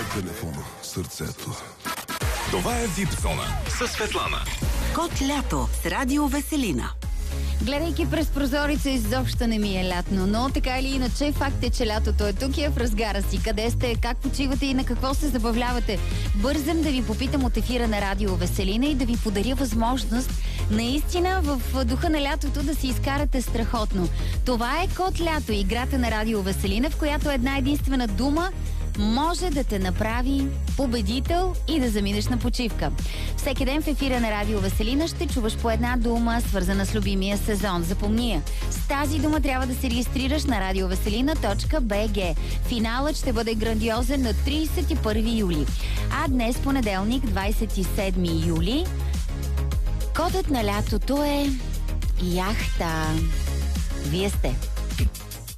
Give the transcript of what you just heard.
телефона, сърцето. Това е Випзона със Светлана. Кот лято с Радио Веселина. Гледайки през прозореца, изобщо не ми е лятно, но така или иначе факт е, че лятото е тук и е в разгара си. Къде сте, как почивате и на какво се забавлявате? Бързам да ви попитам от ефира на Радио Веселина и да ви подаря възможност наистина в духа на лятото да си изкарате страхотно. Това е Кот лято, играта на Радио Веселина, в която една единствена дума може да те направи победител и да заминеш на почивка. Всеки ден в ефира на Радио Веселина ще чуваш по една дума, свързана с любимия сезон. Запомни я. С тази дума трябва да се регистрираш на radioveselina.bg. Финалът ще бъде грандиозен на 31 юли. А днес, понеделник, 27 юли, кодът на лятото е яхта. Вие сте.